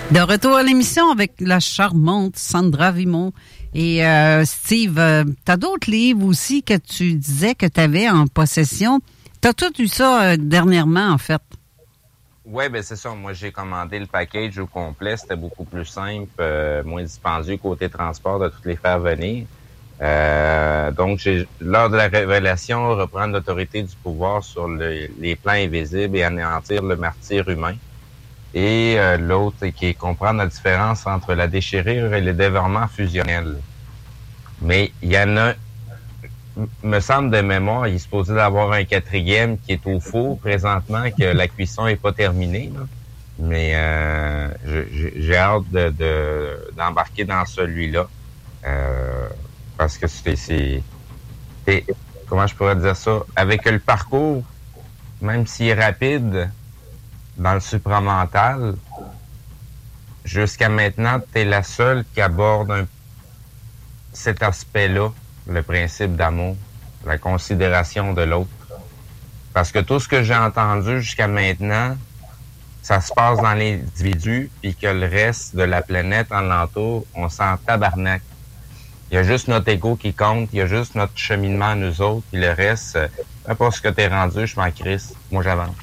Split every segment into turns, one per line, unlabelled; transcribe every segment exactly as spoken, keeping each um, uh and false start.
De retour à l'émission avec la charmante Sandra Vimont. Et euh, Steve, euh, tu as d'autres livres aussi que tu disais que tu avais en possession. Tu as tout eu ça euh, dernièrement, en fait.
Oui, ben c'est ça. Moi, j'ai commandé le package au complet. C'était beaucoup plus simple, euh, moins dispendieux côté transport de toutes les faire venir. Euh, donc, j'ai, lors de la révélation, reprendre l'autorité du pouvoir sur le, les plans invisibles et anéantir le martyr humain. Et euh, l'autre qui est comprendre la différence entre la déchirure et le dévorement fusionnel. Mais il y en a, me semble de mémoire, il est supposé d'avoir un quatrième qui est au four présentement, que la cuisson est pas terminée. Là. Mais euh, je, j'ai hâte de, de, d'embarquer dans celui-là. Euh, parce que c'est, c'est, c'est... Comment je pourrais dire ça? Avec le parcours, même s'il est rapide, dans le supramental, jusqu'à maintenant, tu es la seule qui aborde un, cet aspect-là, le principe d'amour, la considération de l'autre. Parce que tout ce que j'ai entendu jusqu'à maintenant, ça se passe dans l'individu, puis que le reste de la planète en l'entour, on s'en tabarnak. Il y a juste notre ego qui compte, il y a juste notre cheminement à nous autres, puis le reste, peu importe ce que t'es rendu, je m'en crisse, moi j'avance.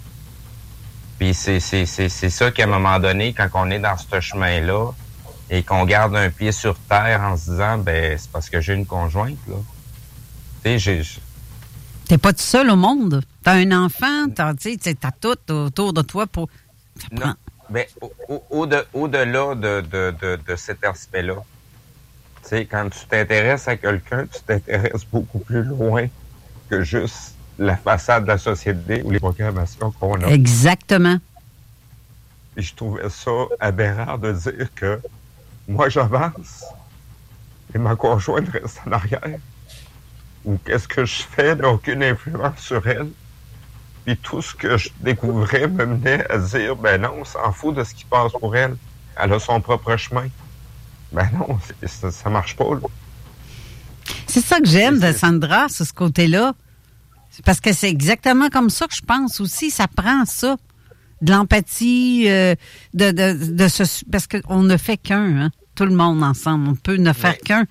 Puis c'est, c'est, c'est, c'est ça qu'à un moment donné, quand on est dans ce chemin-là et qu'on garde un pied sur terre en se disant, ben c'est parce que j'ai une conjointe, là. Tu sais, j'ai...
T'es pas tout seul au monde. T'as un enfant, t'as, tu sais, t'as tout autour de toi pour... Ça prend...
Non, ben, au, au, au de, au-delà de, de, de, de cet aspect-là, tu sais, quand tu t'intéresses à quelqu'un, tu t'intéresses beaucoup plus loin que juste la façade de la société ou les programmations qu'on a.
Exactement.
Et je trouvais ça aberrant de dire que moi, j'avance et ma conjointe reste en arrière. Ou qu'est-ce que je fais n'a aucune influence sur elle. Puis tout ce que je découvrais me menait à dire, ben non, on s'en fout de ce qui passe pour elle. Elle a son propre chemin. Ben non, c'est, ça, ça marche pas, là.
C'est ça que j'aime de Sandra, sur ce côté-là. C'est parce que c'est exactement comme ça que je pense aussi. Ça prend ça, de l'empathie, euh, de, de, de ce, parce qu'on ne fait qu'un, hein, tout le monde ensemble. On peut ne faire Mais, qu'un.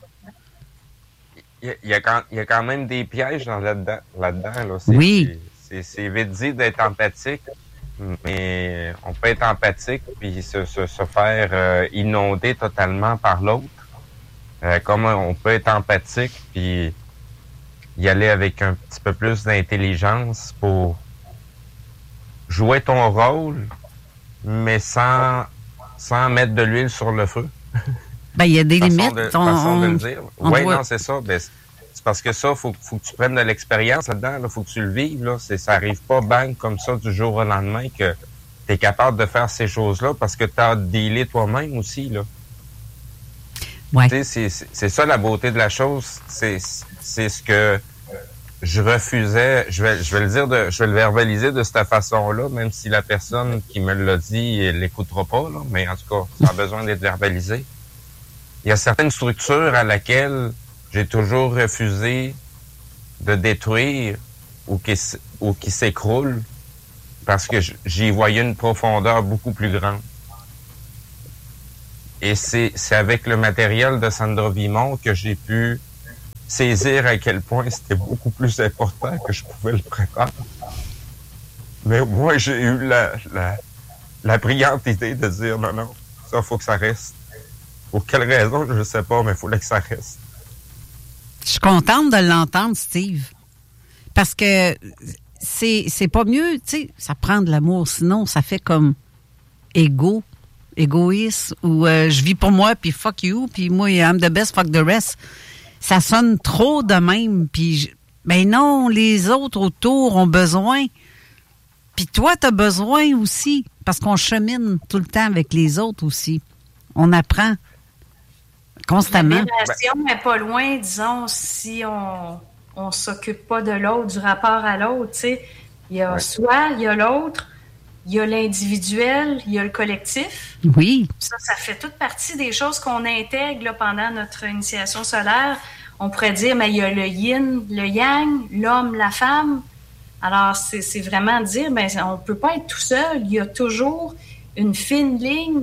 Il y, y, y a quand même des pièges dans, là-dedans. là-dedans là. C'est,
oui.
C'est, c'est, c'est vite dit d'être empathique, mais on peut être empathique puis se, se, se faire euh, inonder totalement par l'autre. Euh, comme on peut être empathique puis y aller avec un petit peu plus d'intelligence pour jouer ton rôle, mais sans, sans mettre de l'huile sur le feu.
Ben, il y a des
façon
limites.
De,
on,
façon de le dire. Oui,
doit...
non, c'est ça. Ben, c'est parce que ça, faut, faut que tu prennes de l'expérience là-dedans. Là, faut que tu le vives. Là. C'est, ça arrive pas bang comme ça du jour au lendemain que tu es capable de faire ces choses-là parce que tu as dealé toi-même aussi. Là.
Ouais.
C'est, c'est, c'est ça la beauté de la chose. C'est, c'est ce que je refusais, je vais, je vais le dire, de, je vais le verbaliser de cette façon-là, même si la personne qui me l'a dit, elle l'écoutera pas, là, mais en tout cas, ça a besoin d'être verbalisé. Il y a certaines structures à laquelle j'ai toujours refusé de détruire ou qui, ou qui s'écroulent parce que j'y voyais une profondeur beaucoup plus grande. Et c'est, c'est avec le matériel de Sandra Vimont que j'ai pu saisir à quel point c'était beaucoup plus important que je pouvais le préparer. Mais moi, j'ai eu la, la, la brillante idée de dire non, non, ça, faut que ça reste. Pour quelle raison, je ne sais pas, mais il fallait que ça reste.
Je suis contente de l'entendre, Steve. Parce que c'est, c'est pas mieux, tu sais, ça prend de l'amour, sinon ça fait comme égo, égoïste, ou euh, je vis pour moi, puis fuck you, puis moi, I'm the best, fuck the rest. Ça sonne trop de même, puis ben non, les autres autour ont besoin. Puis toi, t'as besoin aussi, parce qu'on chemine tout le temps avec les autres aussi. On apprend constamment.
La relation n'est pas loin, disons, si on on s'occupe pas de l'autre, du rapport à l'autre, tu sais. Il y a ouais. Soi, il y a l'autre, il y a l'individuel, il y a le collectif.
Oui.
Ça, ça fait toute partie des choses qu'on intègre là, pendant notre initiation solaire. On pourrait dire, mais il y a le yin, le yang, l'homme, la femme. Alors, c'est, c'est vraiment dire, ben, on ne peut pas être tout seul. Il y a toujours une fine ligne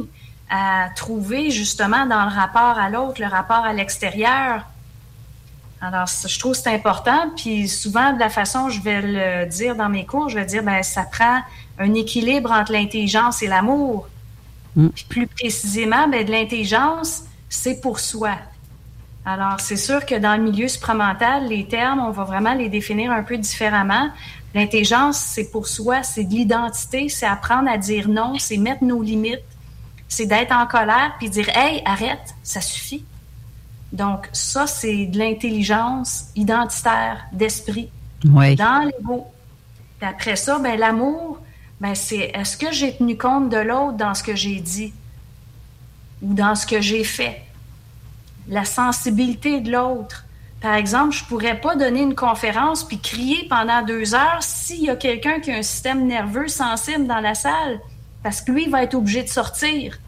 à trouver justement dans le rapport à l'autre, le rapport à l'extérieur. Alors, je trouve que c'est important. Puis souvent, de la façon je vais le dire dans mes cours, je vais dire, ben ça prend un équilibre entre l'intelligence et l'amour. Mm. Puis plus précisément, ben de l'intelligence, c'est pour soi. Alors, c'est sûr que dans le milieu supramental, les termes, on va vraiment les définir un peu différemment. L'intelligence, c'est pour soi, c'est de l'identité, c'est apprendre à dire non, c'est mettre nos limites, c'est d'être en colère puis dire « Hey, arrête, ça suffit ». Donc, ça, c'est de l'intelligence identitaire, d'esprit,
oui.
dans l'ego. Puis après ça, ben l'amour, ben c'est est-ce que j'ai tenu compte de l'autre dans ce que j'ai dit ou dans ce que j'ai fait? La sensibilité de l'autre. Par exemple, je pourrais pas donner une conférence puis crier pendant deux heures s'il y a quelqu'un qui a un système nerveux sensible dans la salle, parce que lui, il va être obligé de sortir.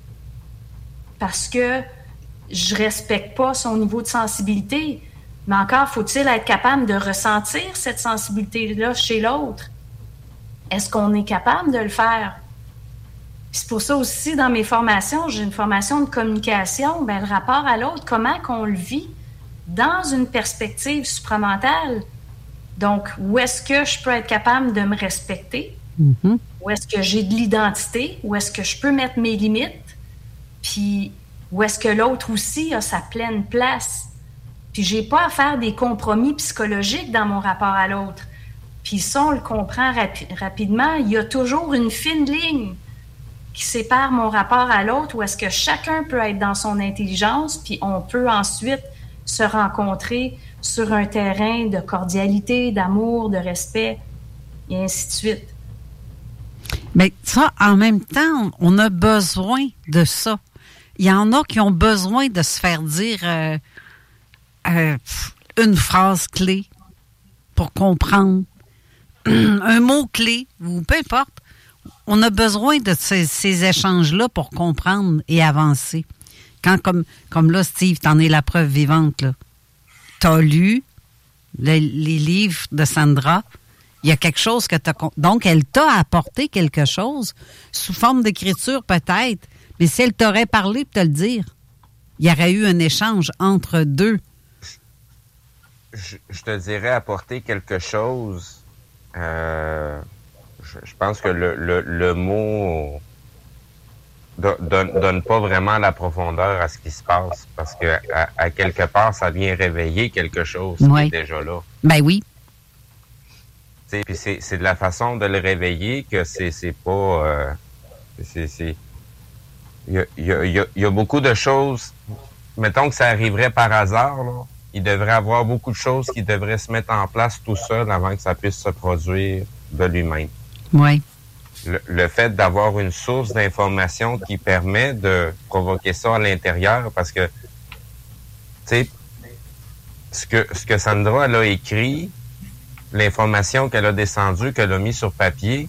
Parce que je respecte pas son niveau de sensibilité. Mais encore, faut-il être capable de ressentir cette sensibilité-là chez l'autre? Est-ce qu'on est capable de le faire? C'est pour ça aussi, dans mes formations, j'ai une formation de communication, ben, le rapport à l'autre, comment qu'on le vit dans une perspective supramentale. Donc, où est-ce que je peux être capable de me respecter?
Mm-hmm.
Où est-ce que j'ai de l'identité? Où est-ce que je peux mettre mes limites? Puis, où est-ce que l'autre aussi a sa pleine place? Puis, j'ai pas à faire des compromis psychologiques dans mon rapport à l'autre. Puis ça, on le comprend rapi- rapidement. Il y a toujours une fine ligne qui sépare mon rapport à l'autre, où est-ce que chacun peut être dans son intelligence, puis on peut ensuite se rencontrer sur un terrain de cordialité, d'amour, de respect, et ainsi de suite.
Mais ça, en même temps, on a besoin de ça. Il y en a qui ont besoin de se faire dire euh, euh, une phrase clé pour comprendre, un mot clé, ou peu importe. On a besoin de ces, ces échanges-là pour comprendre et avancer. Quand, comme, comme là, Steve, t'en es la preuve vivante, là. T'as lu le, les livres de Sandra. Il y a quelque chose que t'as... Donc, elle t'a apporté quelque chose, sous forme d'écriture peut-être, mais si elle t'aurait parlé pour te le dire, il y aurait eu un échange entre deux.
Je, je te dirais apporter quelque chose... Euh... Je, je pense que le, le, le mot donne, donne pas vraiment la profondeur à ce qui se passe, parce que à, à quelque part, ça vient réveiller quelque chose
oui.
qui est déjà là.
Ben oui.
Puis c'est, c'est de la façon de le réveiller que c'est, c'est pas... Euh, c'est, c'est, il y a, il y a, il y a, il y a beaucoup de choses... Mettons que ça arriverait par hasard, là. Il devrait y avoir beaucoup de choses qui devraient se mettre en place tout seul avant que ça puisse se produire de lui-même.
Oui.
Le, le fait d'avoir une source d'information qui permet de provoquer ça à l'intérieur, parce que, tu sais, ce que, ce que Sandra, elle a écrit, l'information qu'elle a descendue, qu'elle a mis sur papier,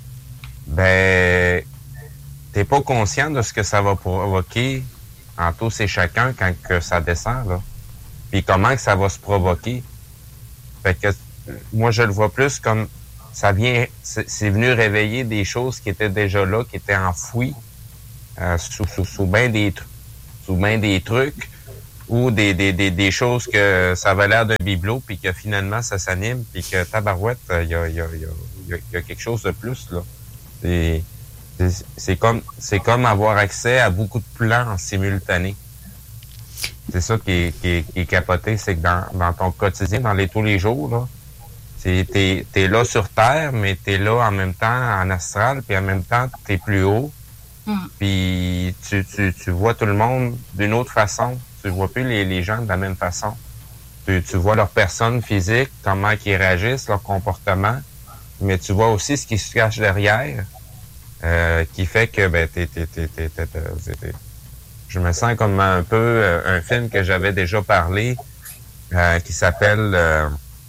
ben, t'es pas conscient de ce que ça va provoquer en tous et chacun quand que ça descend, là. Puis comment que ça va se provoquer. Fait que, moi, je le vois plus comme ça vient, c'est, c'est venu réveiller des choses qui étaient déjà là, qui étaient enfouies euh, sous, sous, sous bien des, sous bien des trucs, ou des, des, des, des choses que ça avait l'air d'un bibelot, puis que finalement ça s'anime, puis que tabarouette, il y a, y, a, y, a, y a quelque chose de plus, là. C'est, c'est, c'est, comme, c'est comme avoir accès à beaucoup de plans en simultané. C'est ça qui est, qui est, qui est capoté, c'est que dans, dans ton quotidien, dans les tous les jours, là, c'est, t'es, t'es là sur Terre, mais t'es là en même temps en astral, puis en même temps, t'es plus haut. Mm. Puis tu, tu, tu vois tout le monde d'une autre façon. Tu vois plus les, les gens de la même façon. Tu, tu vois leur personne physique, comment ils réagissent, leur comportement, mais tu vois aussi ce qui se cache derrière, euh, qui fait que ben t'es, t'es, t'es, t'es, t'es, t'es, t'es, je me sens comme un peu euh, un film que j'avais déjà parlé, euh, qui s'appelle... Euh,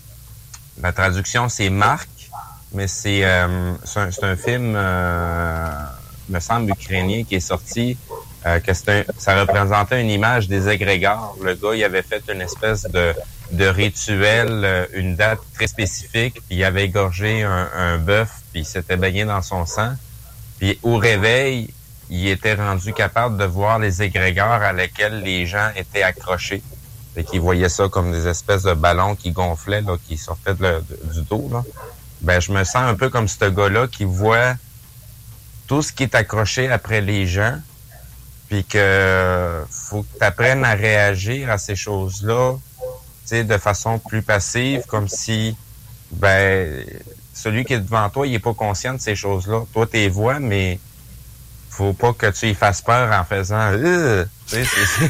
la traduction, c'est Marc, mais c'est, euh, c'est, un, c'est un film, euh, me semble, ukrainien qui est sorti, euh, que c'est un, ça représentait une image des égrégores. Le gars, il avait fait une espèce de, de rituel, euh, une date très spécifique, puis il avait égorgé un, un bœuf, puis il s'était baigné dans son sang. Puis au réveil, il était rendu capable de voir les égrégores à lesquels les gens étaient accrochés. Fait qu'il voyait ça comme des espèces de ballons qui gonflaient, là, qui sortaient de le, de, du dos, là. Ben, je me sens un peu comme ce gars-là qui voit tout ce qui est accroché après les gens, puis que faut que tu apprennes à réagir à ces choses-là, tu sais, de façon plus passive, comme si, ben, celui qui est devant toi, il est pas conscient de ces choses-là. Toi, tu les vois, mais faut pas que tu y fasses peur en faisant, euh, tu sais, c'est...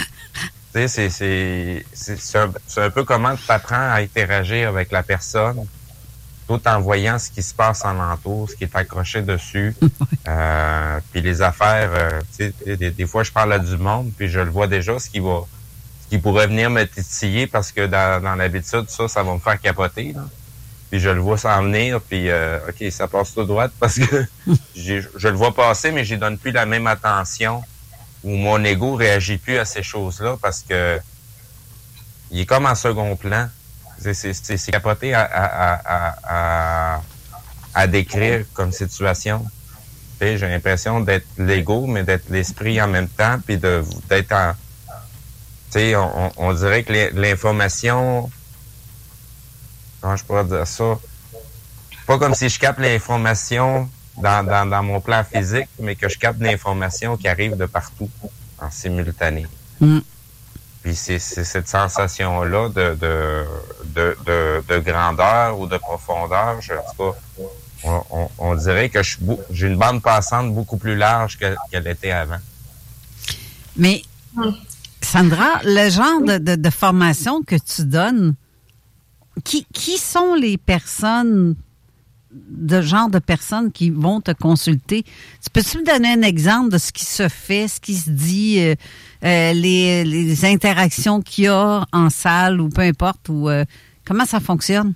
Tu sais, c'est, c'est, c'est, c'est, un, c'est un peu comment tu apprends à interagir avec la personne tout en voyant ce qui se passe en entour, ce qui est accroché dessus. euh, puis les affaires, euh, tu sais, des, des fois, je parle à du monde, puis je le vois déjà, ce qui va, ce qui pourrait venir me titiller parce que dans, dans l'habitude, ça, ça va me faire capoter, là. Puis je le vois s'en venir, puis euh, OK, ça passe tout droit parce que j'ai, je le vois passer, mais j'y donne plus la même attention. Où mon ego réagit plus à ces choses-là parce que il est comme en second plan. C'est, c'est, c'est, c'est capoté à, à, à, à, à décrire comme situation. Tu sais, j'ai l'impression d'être l'ego, mais d'être l'esprit en même temps, puis de d'être en... Tu sais, on, on dirait que l'information... Comment je pourrais dire ça? Pas comme si je capte l'information... Dans, dans, dans mon plan physique, mais que je capte l'information qui arrive de partout en simultané. Mm. Puis c'est, c'est cette sensation-là de, de, de, de, de grandeur ou de profondeur, je, en tout cas, on, on, on dirait que je, j'ai une bande passante beaucoup plus large que, qu'elle était avant.
Mais, Sandra, le genre de, de, de formation que tu donnes, qui, qui sont les personnes... de genre de personnes qui vont te consulter. Tu peux-tu me donner un exemple de ce qui se fait, ce qui se dit, euh, euh, les, les interactions qu'il y a en salle ou peu importe, ou euh, comment ça fonctionne?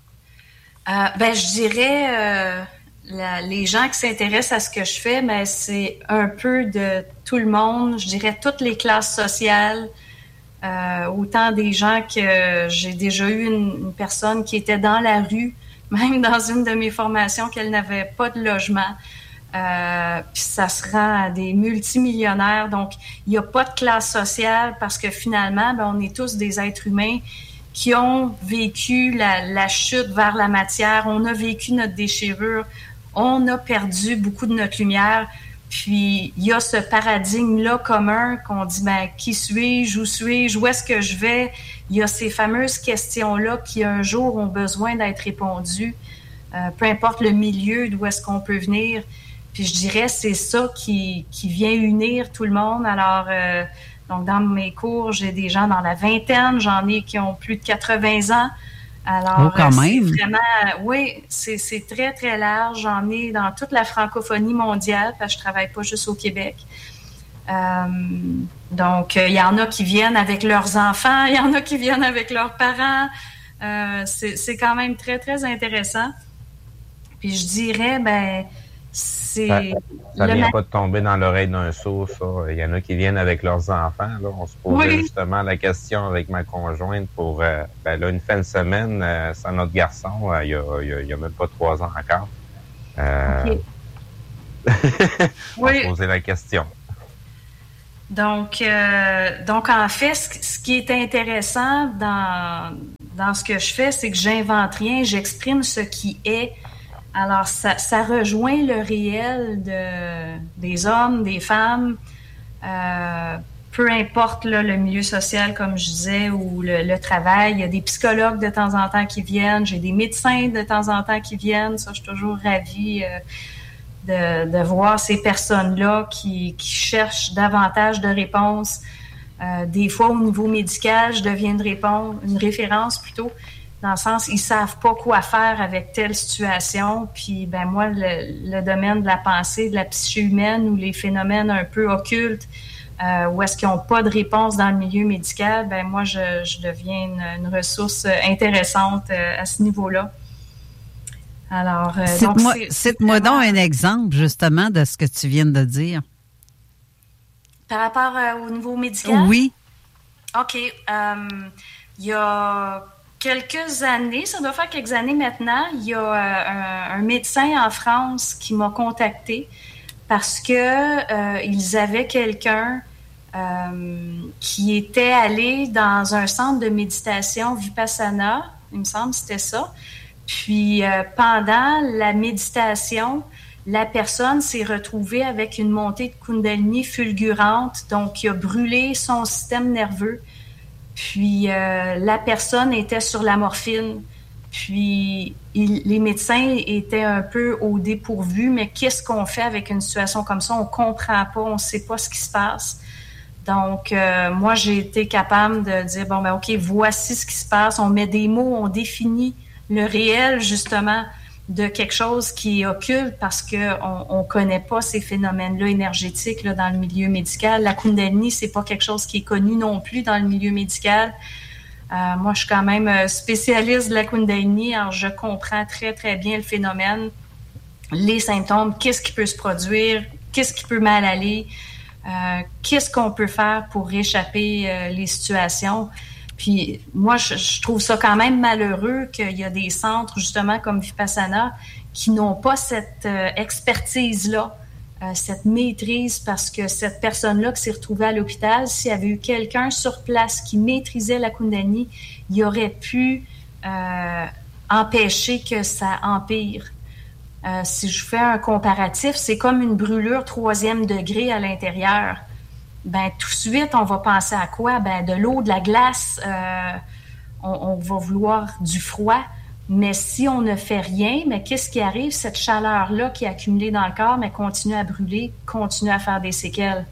Euh, ben, je dirais, euh, la, les gens qui s'intéressent à ce que je fais, ben, c'est un peu de tout le monde. Je dirais toutes les classes sociales. Euh, autant des gens que j'ai déjà eu une, une personne qui était dans la rue, même dans une de mes formations, qu'elle n'avait pas de logement. Euh, puis ça se rend à des multimillionnaires. Donc, il n'y a pas de classe sociale parce que finalement, ben, on est tous des êtres humains qui ont vécu la, la chute vers la matière. On a vécu notre déchirure. On a perdu beaucoup de notre lumière. Puis, il y a ce paradigme-là commun qu'on dit, ben, qui suis-je, où suis-je, où est-ce que je vais? Il y a ces fameuses questions-là qui, un jour, ont besoin d'être répondues, euh, peu importe le milieu d'où est-ce qu'on peut venir. Puis, je dirais, c'est ça qui, qui vient unir tout le monde. Alors, euh, donc, dans mes cours, j'ai des gens dans la vingtaine, j'en ai qui ont plus de quatre-vingts ans. Alors,
oh, quand
euh,
même.
c'est vraiment, oui, c'est, c'est très, très large. J'en ai dans toute la francophonie mondiale, parce que je travaille pas juste au Québec. Euh, donc, il euh, y en a qui viennent avec leurs enfants, il y en a qui viennent avec leurs parents. Euh, c'est, c'est quand même très, très intéressant. Puis, je dirais, ben, c'est...
Ça, ça vient
ma...
pas de tomber dans l'oreille d'un sourd, ça. Il y en a qui viennent avec leurs enfants, là. On se posait oui. justement la question avec ma conjointe pour, euh, ben là, une fin de semaine, euh, sans notre garçon, euh, il y a, il y a, il y a même pas trois ans encore. Euh... Okay. On oui. se posait la question.
Donc, euh, donc en fait, ce, ce qui est intéressant dans, dans ce que je fais, c'est que j'invente rien, j'exprime ce qui est. Alors, ça, ça rejoint le réel de, des hommes, des femmes, euh, peu importe là, le milieu social, comme je disais, ou le, le travail. Il y a des psychologues de temps en temps qui viennent, j'ai des médecins de temps en temps qui viennent. Ça, je suis toujours ravie euh, de, de voir ces personnes-là qui, qui cherchent davantage de réponses. Euh, des fois, au niveau médical, je deviens une réponse, une référence plutôt, dans le sens, ils savent pas quoi faire avec telle situation. Puis, ben moi, le, le domaine de la pensée, de la psyché humaine ou les phénomènes un peu occultes, euh, où est-ce qu'ils n'ont pas de réponse dans le milieu médical, ben moi, je, je deviens une, une ressource intéressante euh, à ce niveau-là. Alors, euh,
cite-moi,
donc, c'est,
cite-moi
vraiment...
donc un exemple, justement, de ce que tu viens de dire.
Par rapport euh, au niveau médical?
Oui.
OK. Euh, il y a quelques années, ça doit faire quelques années maintenant, il y a euh, un, un médecin en France qui m'a contacté parce que euh, ils avaient quelqu'un euh, qui était allé dans un centre de méditation Vipassana, il me semble que c'était ça. Puis euh, pendant la méditation, la personne s'est retrouvée avec une montée de Kundalini fulgurante, donc il a brûlé son système nerveux. Puis euh, la personne était sur la morphine. Puis il, les médecins étaient un peu au dépourvu, mais qu'est-ce qu'on fait avec une situation comme ça? On comprend pas, on sait pas ce qui se passe. Donc, euh, moi, j'ai été capable de dire, bon, ben OK, voici ce qui se passe. On met des mots, on définit le réel, justement, de quelque chose qui est occulte parce qu'on ne connaît pas ces phénomènes-là énergétiques là, dans le milieu médical. La Kundalini, c'est pas quelque chose qui est connu non plus dans le milieu médical. Euh, moi, je suis quand même spécialiste de la Kundalini, alors je comprends très, très bien le phénomène, les symptômes, qu'est-ce qui peut se produire, qu'est-ce qui peut mal aller, euh, qu'est-ce qu'on peut faire pour réchapper euh, les situations. Puis moi, je, je trouve ça quand même malheureux qu'il y a des centres, justement, comme Vipassana, qui n'ont pas cette euh, expertise-là, euh, cette maîtrise, parce que cette personne-là qui s'est retrouvée à l'hôpital, s'il y avait eu quelqu'un sur place qui maîtrisait la Kundalini, il aurait pu euh, empêcher que ça empire. Euh, si je fais un comparatif, c'est comme une brûlure troisième degré à l'intérieur. Ben tout de suite, on va penser à quoi? Ben de l'eau, de la glace, euh, on, on va vouloir du froid. Mais si on ne fait rien, mais qu'est-ce qui arrive? Cette chaleur-là qui est accumulée dans le corps, mais continue à brûler, continue à faire des séquelles.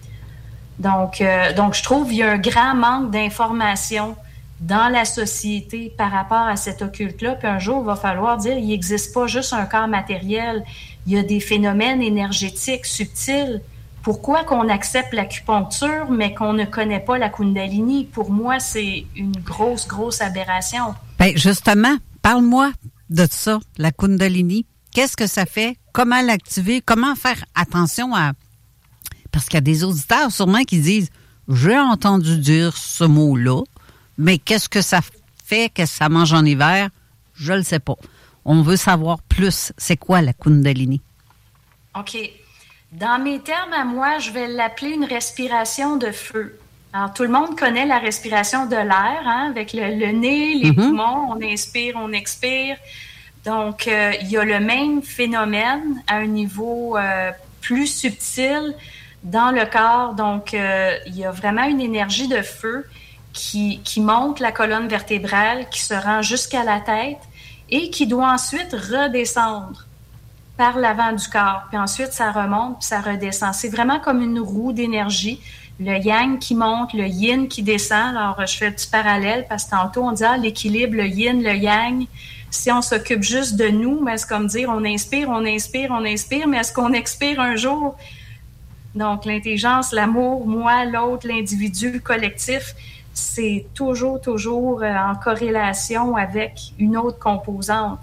Donc, euh, donc je trouve qu'il y a un grand manque d'information dans la société par rapport à cet occulte-là. Puis un jour, il va falloir dire, il n'existe pas juste un corps matériel. Il y a des phénomènes énergétiques subtils. Pourquoi qu'on accepte l'acupuncture, mais qu'on ne connaît pas la Kundalini? Pour moi, c'est une grosse, grosse aberration.
Bien, justement, parle-moi de ça, la Kundalini. Qu'est-ce que ça fait? Comment l'activer? Comment faire attention à... Parce qu'il y a des auditeurs sûrement qui disent « J'ai entendu dire ce mot-là, mais qu'est-ce que ça fait? Qu'est-ce que ça mange en hiver? Je ne le sais pas. » On veut savoir plus. C'est quoi la Kundalini?
OK. Dans mes termes à moi, je vais l'appeler une respiration de feu. Alors, tout le monde connaît la respiration de l'air, hein, avec le, le nez, les mm-hmm. poumons, on inspire, on expire. Donc, euh, il y a le même phénomène à un niveau euh, plus subtil dans le corps. Donc, euh, il y a vraiment une énergie de feu qui, qui monte la colonne vertébrale, qui se rend jusqu'à la tête et qui doit ensuite redescendre par l'avant du corps. Puis ensuite, ça remonte, puis ça redescend. C'est vraiment comme une roue d'énergie. Le yang qui monte, le yin qui descend. Alors, je fais un petit parallèle parce que tantôt, on dit ah, l'équilibre, le yin, le yang. Si on s'occupe juste de nous, mais c'est comme dire on inspire, on inspire, on inspire, mais est-ce qu'on expire un jour? Donc, l'intelligence, l'amour, moi, l'autre, l'individu, le collectif, c'est toujours, toujours euh, en corrélation avec une autre composante.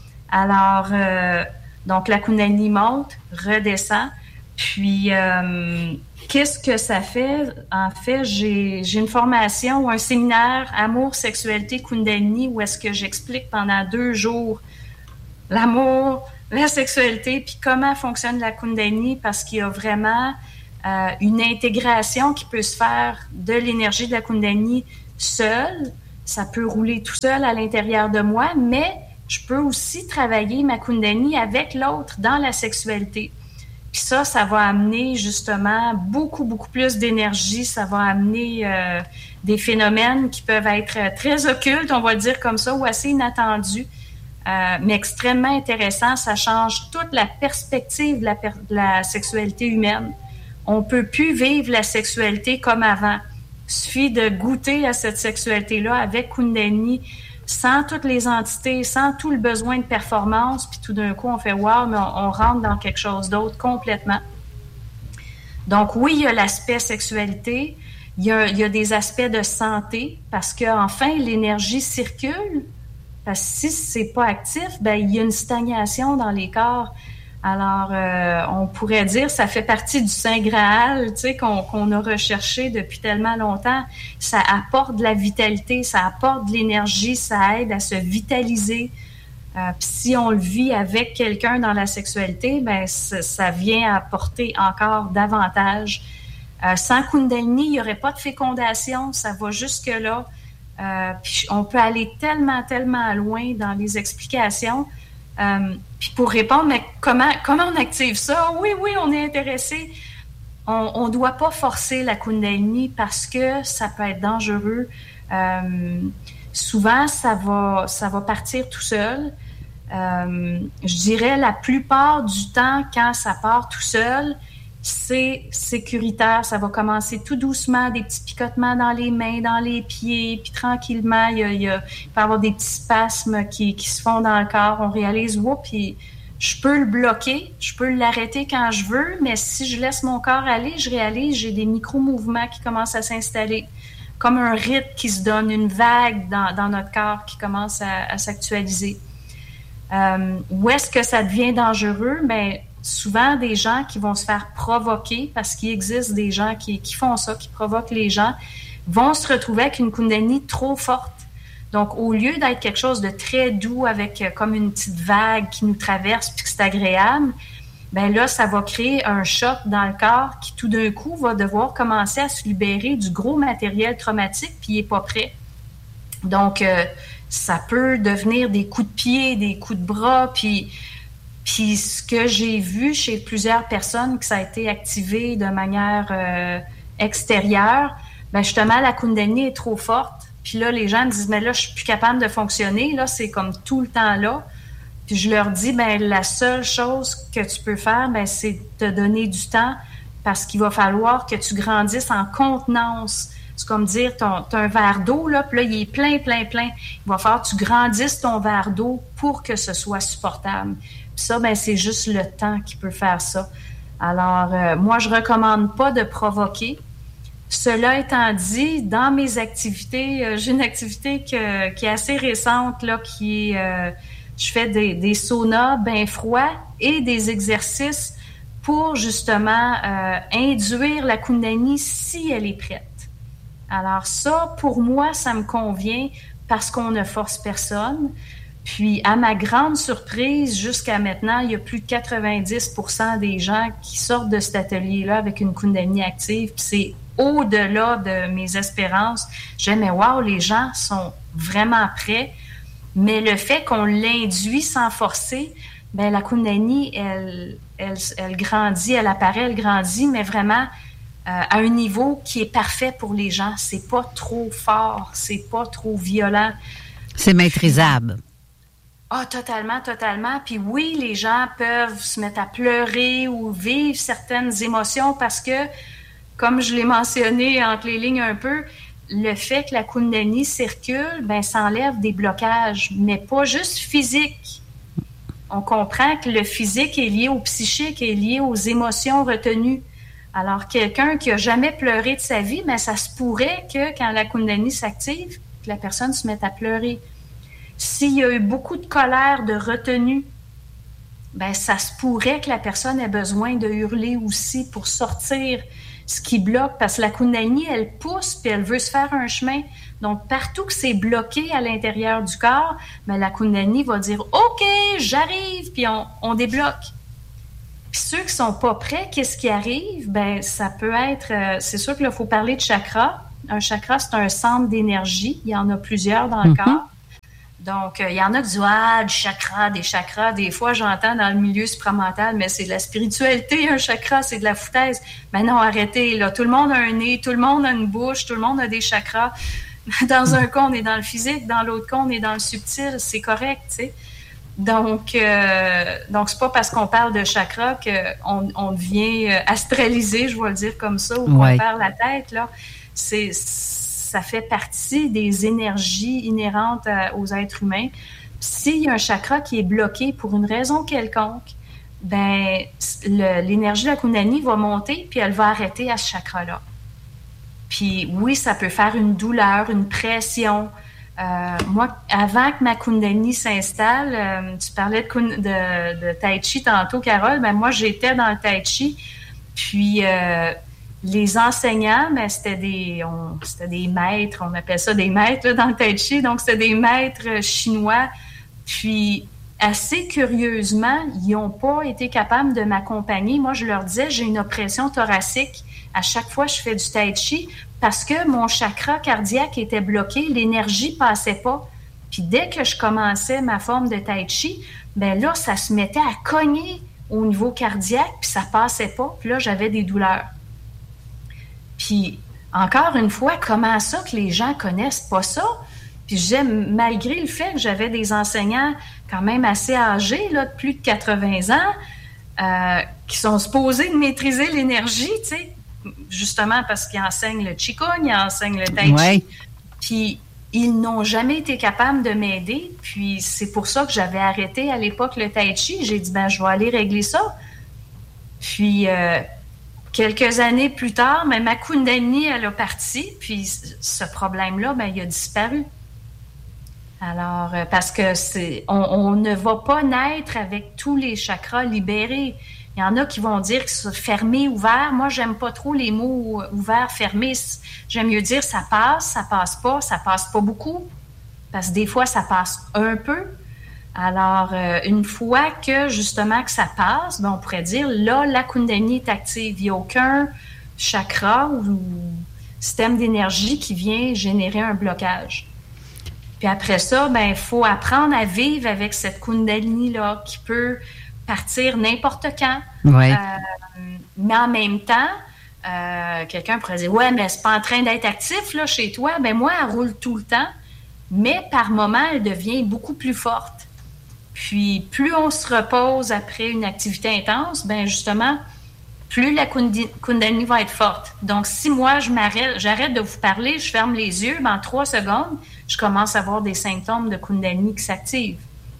Alors, euh, donc, la Kundalini monte, redescend. Puis, euh, qu'est-ce que ça fait? En fait, j'ai, j'ai une formation ou un séminaire Amour, Sexualité, Kundalini où est-ce que j'explique pendant deux jours l'amour, la sexualité, puis comment fonctionne la Kundalini parce qu'il y a vraiment euh, une intégration qui peut se faire de l'énergie de la Kundalini seule. Ça peut rouler tout seul à l'intérieur de moi, mais je peux aussi travailler ma Kundalini avec l'autre dans la sexualité. Puis ça, ça va amener justement beaucoup, beaucoup plus d'énergie. Ça va amener euh, des phénomènes qui peuvent être très occultes, on va le dire comme ça, ou assez inattendus, euh, mais extrêmement intéressants. Ça change toute la perspective de la, per- de la sexualité humaine. On peut plus vivre la sexualité comme avant. Il suffit de goûter à cette sexualité-là avec Kundalini, sans toutes les entités, sans tout le besoin de performance, puis tout d'un coup, on fait « wow », mais on, on rentre dans quelque chose d'autre complètement. Donc oui, il y a l'aspect sexualité, il y a, il y a des aspects de santé, parce qu'enfin, l'énergie circule, parce que si c'est pas actif, ben il y a une stagnation dans les corps. Alors, euh, on pourrait dire, ça fait partie du Saint Graal, tu sais, qu'on, qu'on a recherché depuis tellement longtemps. Ça apporte de la vitalité, ça apporte de l'énergie, ça aide à se vitaliser. Euh, Puis si on le vit avec quelqu'un dans la sexualité, ben ça, ça vient apporter encore davantage. Euh, sans Kundalini, il n'y aurait pas de fécondation, ça va jusque-là. Euh, puis on peut aller tellement, tellement loin dans les explications. Euh, puis pour répondre, mais comment, comment on active ça? Oui, oui, on est intéressé. On ne doit pas forcer la Kundalini parce que ça peut être dangereux. Euh, souvent, ça va, ça va partir tout seul. Euh, je dirais la plupart du temps, quand ça part tout seul, c'est sécuritaire. Ça va commencer tout doucement, des petits picotements dans les mains, dans les pieds, puis tranquillement, il, y a, il, y a, il peut y avoir des petits spasmes qui, qui se font dans le corps. On réalise, oups, puis je peux le bloquer, je peux l'arrêter quand je veux, mais si je laisse mon corps aller, je réalise, j'ai des micro-mouvements qui commencent à s'installer, comme un rythme qui se donne, une vague dans, dans notre corps qui commence à, à s'actualiser. Euh, où est-ce que ça devient dangereux? Bien, souvent, des gens qui vont se faire provoquer, parce qu'il existe des gens qui, qui font ça, qui provoquent les gens, vont se retrouver avec une Kundalini trop forte. Donc, au lieu d'être quelque chose de très doux avec euh, comme une petite vague qui nous traverse puis que c'est agréable, ben là, ça va créer un choc dans le corps qui, tout d'un coup, va devoir commencer à se libérer du gros matériel traumatique puis il n'est pas prêt. Donc, euh, ça peut devenir des coups de pied, des coups de bras, puis, puis ce que j'ai vu chez plusieurs personnes que ça a été activé de manière euh, extérieure, ben justement, la Kundalini est trop forte. Puis là, les gens me disent, mais là, je suis plus capable de fonctionner. Là, c'est comme tout le temps là. Puis je leur dis, ben la seule chose que tu peux faire, ben c'est te donner du temps parce qu'il va falloir que tu grandisses en contenance. C'est comme dire, tu as un verre d'eau, là, puis là, il est plein, plein, plein. Il va falloir que tu grandisses ton verre d'eau pour que ce soit supportable. Puis ça, ben c'est juste le temps qui peut faire ça. Alors, euh, moi, je recommande pas de provoquer. Cela étant dit, dans mes activités, euh, j'ai une activité que, qui est assez récente, là, qui est, euh, je fais des, des saunas bien froids et des exercices pour justement euh, induire la Kundalini si elle est prête. Alors ça, pour moi, ça me convient parce qu'on ne force personne. Puis, à ma grande surprise, jusqu'à maintenant, il y a plus de quatre-vingt-dix pour cent des gens qui sortent de cet atelier-là avec une Kundalini active. Puis c'est au-delà de mes espérances. Je dis, mais wow, les gens sont vraiment prêts. Mais le fait qu'on l'induit sans forcer, bien, la Kundalini, elle, elle, elle grandit, elle apparaît, elle grandit, mais vraiment euh, à un niveau qui est parfait pour les gens. C'est pas trop fort, c'est pas trop violent.
C'est maîtrisable.
Ah, totalement, totalement. Puis oui, les gens peuvent se mettre à pleurer ou vivre certaines émotions parce que, comme je l'ai mentionné entre les lignes un peu, le fait que la Kundalini circule, ben, ça enlève des blocages, mais pas juste physiques. On comprend que le physique est lié au psychique, est lié aux émotions retenues. Alors, quelqu'un qui a jamais pleuré de sa vie, ben, ça se pourrait que quand la Kundalini s'active, que la personne se mette à pleurer. S'il y a eu beaucoup de colère, de retenue, ben, ça se pourrait que la personne ait besoin de hurler aussi pour sortir ce qui bloque, parce que la Kundalini, elle pousse puis elle veut se faire un chemin. Donc, partout que c'est bloqué à l'intérieur du corps, ben, la Kundalini va dire « OK, j'arrive », puis on, on débloque. Puis ceux qui sont pas prêts, qu'est-ce qui arrive? Ben, ça peut être... Euh, c'est sûr qu'il faut parler de chakra. Un chakra, c'est un centre d'énergie. Il y en a plusieurs dans le mm-hmm. corps. Donc, il euh, y en a qui disent « Ah, du chakra, des chakras ». Des fois, j'entends dans le milieu supramental, mais c'est de la spiritualité, un chakra, c'est de la foutaise. Mais non, arrêtez, là. Tout le monde a un nez, tout le monde a une bouche, tout le monde a des chakras. Dans un cas, on est dans le physique, dans l'autre cas, on est dans le subtil. C'est correct, tu sais. Donc, euh, donc c'est pas parce qu'on parle de chakra qu'on on devient astralisé, je vais le dire comme ça, ou qu'on ouais. perd la tête, là. C'est... ça fait partie des énergies inhérentes à, aux êtres humains. S'il y a un chakra qui est bloqué pour une raison quelconque, ben le, l'énergie de la Kundalini va monter puis elle va arrêter à ce chakra-là. Puis oui, ça peut faire une douleur, une pression. Euh, moi, avant que ma Kundalini s'installe, euh, tu parlais de, de, de Tai Chi tantôt, Carole, ben moi, j'étais dans le Tai Chi, puis... Euh, les enseignants, ben, c'était des, on, c'était des maîtres, on appelle ça des maîtres là, dans le Tai Chi, donc c'était des maîtres chinois. Puis assez curieusement, ils n'ont pas été capables de m'accompagner. Moi, je leur disais, j'ai une oppression thoracique. À chaque fois, je fais du tai chi parce que mon chakra cardiaque était bloqué, l'énergie passait pas. Puis dès que je commençais ma forme de tai chi, ben là, ça se mettait à cogner au niveau cardiaque, puis ça passait pas. Puis là, j'avais des douleurs. Puis, encore une fois, comment ça que les gens connaissent pas ça? Puis je disais, malgré le fait que j'avais des enseignants quand même assez âgés, là, de plus de quatre-vingts ans, euh, qui sont supposés de maîtriser l'énergie, tu sais, justement parce qu'ils enseignent le Qigong, ils enseignent le Tai Chi.
Ouais.
Puis, ils n'ont jamais été capables de m'aider. Puis, c'est pour ça que j'avais arrêté à l'époque le Tai Chi. J'ai dit, ben, je vais aller régler ça. Puis, euh, quelques années plus tard, ben, ma Kundalini, elle a parti. Puis, ce problème-là, ben, il a disparu. Alors, euh, parce que c'est, on, on ne va pas naître avec tous les chakras libérés. Il y en a qui vont dire que c'est fermé, ouvert. Moi, j'aime pas trop les mots ouvert, fermé. J'aime mieux dire ça passe, ça passe pas, ça passe pas beaucoup. Parce que des fois, ça passe un peu. Alors, euh, une fois que, justement, que ça passe, ben, on pourrait dire, là, la Kundalini est active. Il n'y a aucun chakra ou système d'énergie qui vient générer un blocage. Puis après ça, ben, il faut apprendre à vivre avec cette Kundalini-là qui peut partir n'importe quand.
Ouais.
Euh, mais en même temps, euh, quelqu'un pourrait dire, ouais, mais c'est pas en train d'être actif, là, chez toi. Ben, moi, elle roule tout le temps. Mais par moment, elle devient beaucoup plus forte. Puis, plus on se repose après une activité intense, ben, justement, plus la Kundalini va être forte. Donc, si moi, je m'arrête, j'arrête de vous parler, je ferme les yeux, ben, en trois secondes, je commence à avoir des symptômes de Kundalini qui s'activent.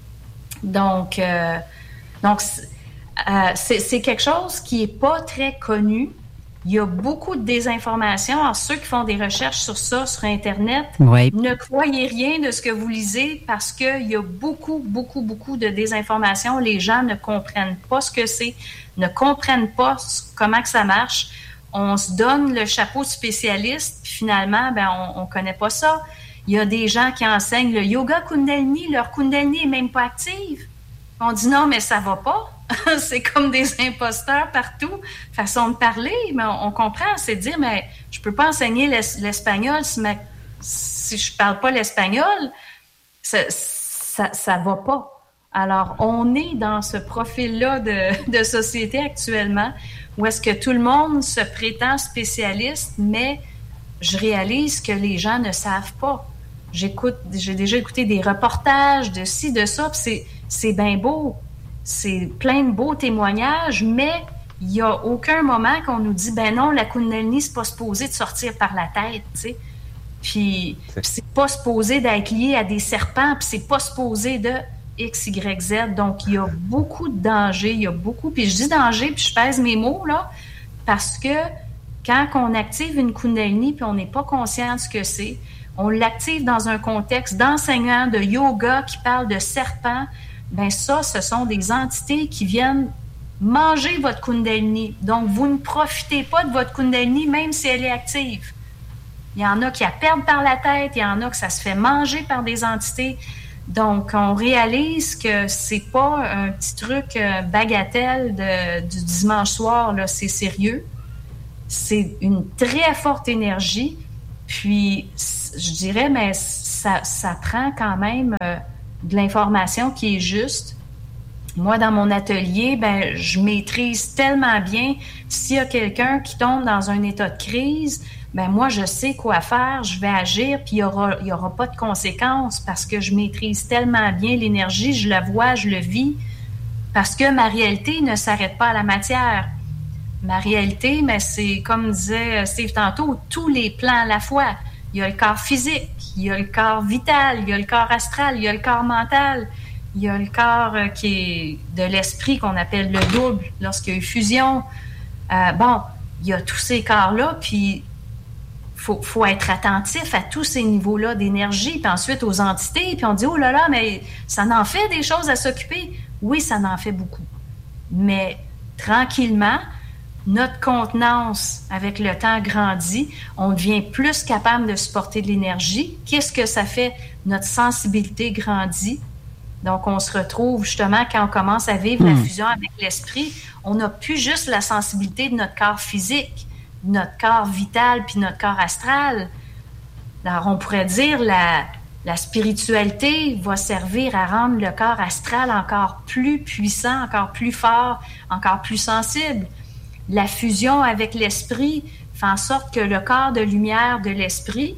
Donc, euh, donc euh, c'est, c'est quelque chose qui n'est pas très connu. Il y a beaucoup de désinformation. Alors, ceux qui font des recherches sur ça, sur Internet,
oui.
Ne croyez rien de ce que vous lisez parce qu'il y a beaucoup, beaucoup, beaucoup de désinformation. Les gens ne comprennent pas ce que c'est, ne comprennent pas comment que ça marche. On se donne le chapeau de spécialiste, puis finalement, ben, on ne connaît pas ça. Il y a des gens qui enseignent le yoga Kundalini, leur Kundalini n'est même pas active. On dit non, mais ça va pas. C'est comme des imposteurs partout, façon de parler, mais on, on comprend, c'est de dire, mais je peux pas enseigner l'es, l'espagnol si, ma, si je parle pas l'espagnol, ça, ça, ça va pas. Alors, on est dans ce profil-là de, de société actuellement, où est-ce que tout le monde se prétend spécialiste, mais je réalise que les gens ne savent pas. J'écoute, j'ai déjà écouté des reportages de ci, de ça, puis c'est, c'est bien beau. C'est plein de beaux témoignages, mais il n'y a aucun moment qu'on nous dit, ben non, la Kundalini, c'est pas supposé de sortir par la tête, tu sais. Puis, c'est... c'est pas supposé d'être lié à des serpents, puis c'est pas supposé de X, Y, Z. Donc, il y a beaucoup de dangers, il y a beaucoup, puis je dis danger, puis je pèse mes mots, là, parce que quand on active une Kundalini, puis on n'est pas conscient de ce que c'est, on l'active dans un contexte d'enseignant de yoga qui parle de serpents, ben ça, ce sont des entités qui viennent manger votre Kundalini. Donc, vous ne profitez pas de votre Kundalini, même si elle est active. Il y en a qui la perdent par la tête, il y en a que ça se fait manger par des entités. Donc, on réalise que c'est pas un petit truc bagatelle de, du dimanche soir, là, c'est sérieux. C'est une très forte énergie. Puis, je dirais, mais ça, ça prend quand même... Euh, de l'information qui est juste. Moi, dans mon atelier, ben, je maîtrise tellement bien. S'il y a quelqu'un qui tombe dans un état de crise, ben, moi, je sais quoi faire, je vais agir, puis il y aura, il y aura pas de conséquences parce que je maîtrise tellement bien l'énergie, je la vois, je le vis, parce que ma réalité ne s'arrête pas à la matière. Ma réalité, mais c'est, comme disait Steve tantôt, tous les plans à la fois. Il y a le corps physique, il y a le corps vital, il y a le corps astral, il y a le corps mental, il y a le corps euh, qui est de l'esprit qu'on appelle le double lorsqu'il y a eu fusion. Euh, bon, il y a tous ces corps-là, puis il faut, faut être attentif à tous ces niveaux-là d'énergie, puis ensuite aux entités, puis on dit « Oh là là, mais ça en fait des choses à s'occuper. » Oui, ça en fait beaucoup. Mais tranquillement, notre contenance, avec le temps, grandit. On devient plus capable de supporter de l'énergie. Qu'est-ce que ça fait? Notre sensibilité grandit. Donc, on se retrouve justement quand on commence à vivre
mmh.
la fusion avec l'esprit, on n'a plus juste la sensibilité de notre corps physique, de notre corps vital puis notre corps astral. Alors, on pourrait dire la, la spiritualité va servir à rendre le corps astral encore plus puissant, encore plus fort, encore plus sensible. La fusion avec l'esprit fait en sorte que le corps de lumière de l'esprit,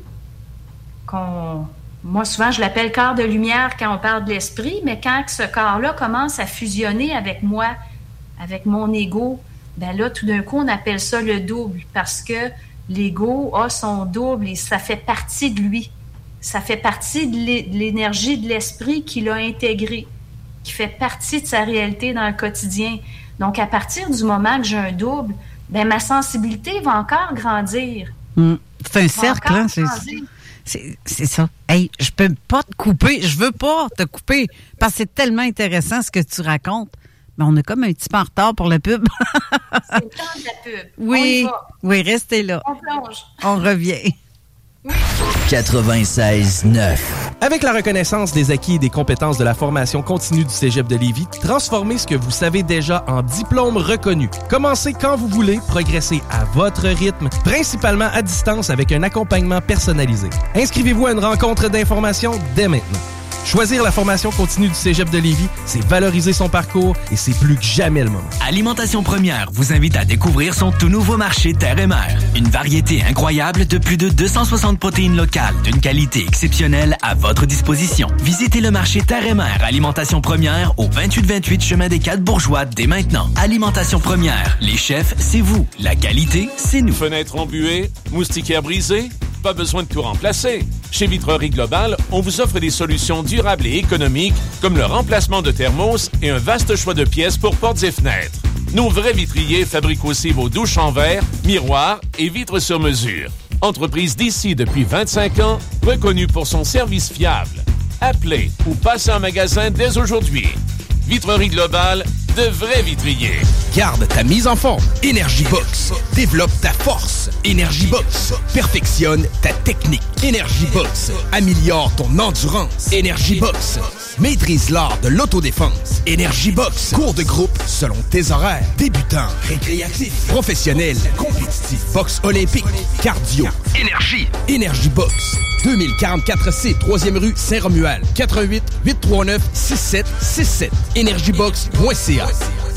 qu'on... Moi, souvent, je l'appelle corps de lumière quand on parle de l'esprit, mais quand ce corps-là commence à fusionner avec moi, avec mon ego, ben là, tout d'un coup, on appelle ça le double parce que l'ego a son double et ça fait partie de lui. Ça fait partie de l'énergie de l'esprit qu'il a intégrée, qui fait partie de sa réalité dans le quotidien. Donc, à partir du moment que j'ai un double, ben ma sensibilité va encore grandir.
Mmh. C'est un cercle, hein? C'est... C'est, c'est ça. Hey, je peux pas te couper. Je veux pas te couper parce que c'est tellement intéressant ce que tu racontes. Mais on est comme un petit peu en retard pour la pub.
C'est le temps de la pub.
Oui, oui, restez là.
On plonge.
On revient.
Oui.
quatre-vingt-seize neuf.
Avec la reconnaissance des acquis et des compétences de la formation continue du Cégep de Lévis, transformez ce que vous savez déjà en diplôme reconnu. Commencez quand vous voulez, progressez à votre rythme, principalement à distance avec un accompagnement personnalisé. Inscrivez-vous à une rencontre d'information dès maintenant. Choisir la formation continue du Cégep de Lévis, c'est valoriser son parcours et c'est plus que jamais le moment.
Alimentation Première vous invite à découvrir son tout nouveau marché Terre et Mer. Une variété incroyable de plus de deux cent soixante protéines locales d'une qualité exceptionnelle à votre disposition. Visitez le marché Terre et Mer Alimentation Première au vingt-huit vingt-huit chemin des Quatre Bourgeois dès maintenant. Alimentation Première, les chefs, c'est vous. La qualité, c'est nous.
Fenêtre embuée, moustiquaire brisée, pas besoin de tout remplacer. Chez Vitrerie Globale, on vous offre des solutions durables et économiques comme le remplacement de thermos et un vaste choix de pièces pour portes et fenêtres. Nos vrais vitriers fabriquent aussi vos douches en verre, miroirs et vitres sur mesure. Entreprise d'ici depuis vingt-cinq ans, reconnue pour son service fiable. Appelez ou passez en magasin dès aujourd'hui. Vitrerie Globale, de vrais vitriers.
Garde ta mise en forme. Energy Box. Développe ta force. Energy Box. Perfectionne ta technique. Energy Box. Améliore ton endurance. Energy Box. Maîtrise l'art de l'autodéfense. Energy Box. Cours de groupe selon tes horaires. Débutant, récréatif, professionnel, compétitif, boxe olympique, cardio. Énergie. Energy Box. deux mille quarante-quatre C, troisième rue Saint-Romuald. quatre un huit, huit trois neuf, six sept six sept. energybox point c a.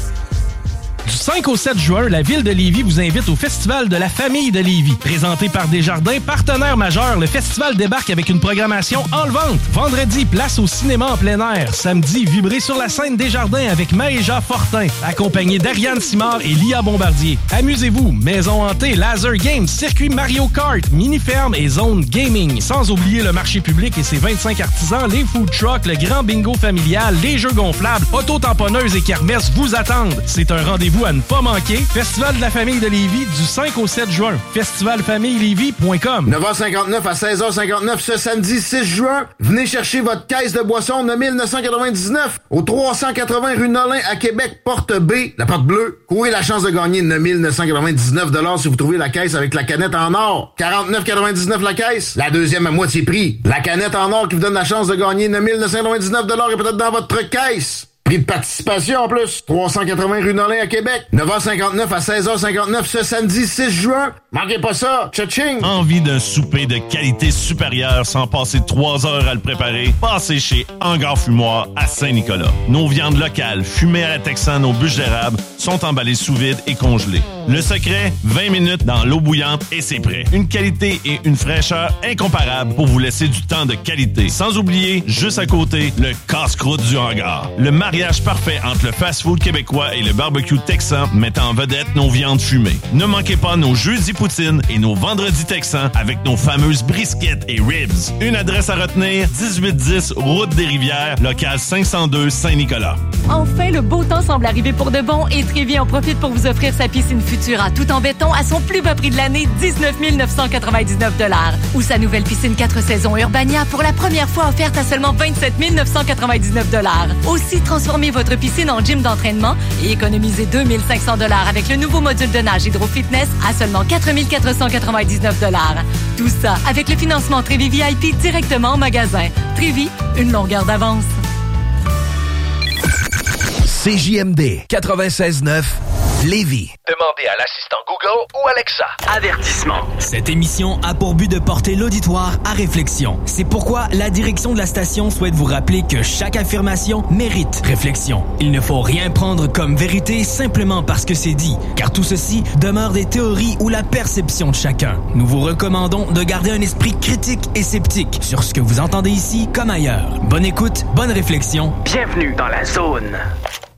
Du cinq au sept juin, la Ville de Lévis vous invite au Festival de la Famille de Lévis. Présenté par Desjardins, partenaire majeur, le festival débarque avec une programmation enlevante. Vendredi, place au cinéma en plein air. Samedi, vibrez sur la scène Desjardins avec Maëja Fortin, accompagné d'Ariane Simard et Lia Bombardier. Amusez-vous, maison hantée, laser game, circuit Mario Kart, mini-ferme et zone gaming. Sans oublier le marché public et ses vingt-cinq artisans, les food trucks, le grand bingo familial, les jeux gonflables, auto-tamponneuses et kermesses vous attendent. C'est un rendez-vous à ne pas manquer. Festival de la Famille de Lévis du cinq au sept juin. festival famille lévis point com.
neuf heures cinquante-neuf à seize heures cinquante-neuf ce samedi six juin. Venez chercher votre caisse de boisson de mille neuf cent quatre-vingt-dix-neuf au trois cent quatre-vingts rue Nolin à Québec, porte B, la porte bleue. Courez la chance de gagner neuf mille neuf cent quatre-vingt-dix-neuf dollars si vous trouvez la caisse avec la canette en or. quarante-neuf quatre-vingt-dix-neuf la caisse. La deuxième à moitié prix. La canette en or qui vous donne la chance de gagner neuf mille neuf cent quatre-vingt-dix-neuf dollars est peut-être dans votre caisse. Prix de participation en plus. trois cent quatre-vingts rue Nolin à Québec. neuf heures cinquante-neuf à seize heures cinquante-neuf ce samedi six juin. Manquez pas ça. Tcha-ching!
Envie d'un souper de qualité supérieure sans passer trois heures à le préparer? Passez chez Hangar Fumoir à Saint-Nicolas. Nos viandes locales, fumées à la texane aux bûches d'érable, sont emballées sous vide et congelées. Le secret, vingt minutes dans l'eau bouillante et c'est prêt. Une qualité et une fraîcheur incomparables pour vous laisser du temps de qualité. Sans oublier, juste à côté, le casse-croûte du hangar. Le mariage parfait entre le fast-food québécois et le barbecue texan mettant en vedette nos viandes fumées. Ne manquez pas nos jeudis poutine et nos vendredis texans avec nos fameuses brisquettes et ribs. Une adresse à retenir, dix-huit dix Route des Rivières, local cinq cent deux Saint-Nicolas.
Enfin, le beau temps semble arriver pour de bon et Trévi en profite pour vous offrir sa piscine Futura tout en béton à son plus bas prix de l'année, dix-neuf mille neuf cent quatre-vingt-dix-neuf dollars. Ou sa nouvelle piscine quatre saisons Urbania pour la première fois offerte à seulement vingt-sept mille neuf cent quatre-vingt-dix-neuf dollars. Aussi, transformez votre piscine en gym d'entraînement et économisez deux mille cinq cents dollars avec le nouveau module de nage Hydro Fitness à seulement quatre mille quatre cent quatre-vingt-dix-neuf dollars. Tout ça avec le financement Trévi V I P directement en magasin. Trévi, une longueur d'avance.
C J M D quatre-vingt-seize neuf Lévis.
Demandez à l'assistant Google ou Alexa.
Avertissement. Cette émission a pour but de porter l'auditoire à réflexion. C'est pourquoi la direction de la station souhaite vous rappeler que chaque affirmation mérite réflexion. Il ne faut rien prendre comme vérité simplement parce que c'est dit, car tout ceci demeure des théories ou la perception de chacun. Nous vous recommandons de garder un esprit critique et sceptique sur ce que vous entendez ici comme ailleurs. Bonne écoute, bonne réflexion.
Bienvenue dans la zone.